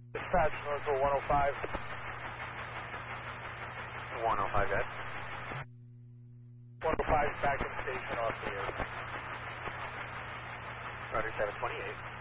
Dispatch, Northville 105. 105, guys. 105 back in station off the air. Roger 728.